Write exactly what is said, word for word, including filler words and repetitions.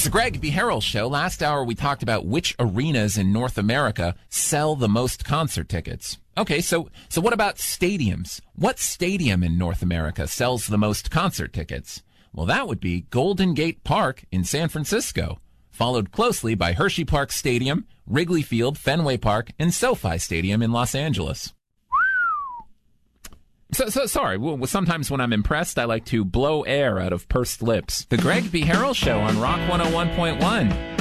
the Greg B. Harrell Show. Last hour we talked about which arenas in North America sell the most concert tickets. Okay, so so what about stadiums? What stadium in North America sells the most concert tickets? Well, that would be Golden Gate Park in San Francisco, followed closely by Hershey Park Stadium, Wrigley Field, Fenway Park, and SoFi Stadium in Los Angeles. So, so sorry, well, sometimes when I'm impressed, I like to blow air out of pursed lips. The Greg B. Harrell Show on Rock one oh one point one.